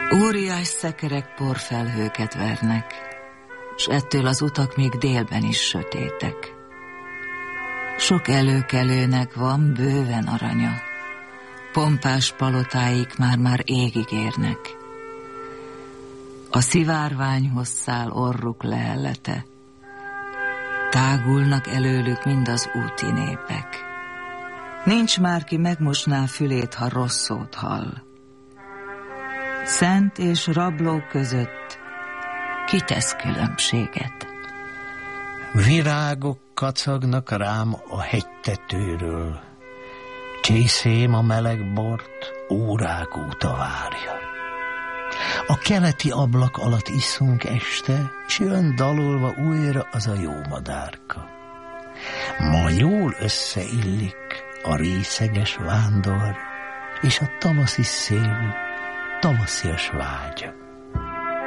Óriás szekerek porfelhőket vernek, s ettől az utak még délben is sötétek. Sok előkelőnek van bőven aranya, pompás palotáik már égig érnek. A szivárványhoz száll orruk lehellete, tágulnak előlük mind az úti népek. Nincs már, ki megmosná fülét, ha rossz szót hall. Szent és rabló között ki tesz különbséget? Virágok kacagnak rám a hegytetőről, csészém a meleg bort órák óta várja. A keleti ablak alatt iszunk este, s jön dalolva újra az a jó madárka. Ma jól összeillik a részeges vándor, és a tavaszi szél tavaszias vágya.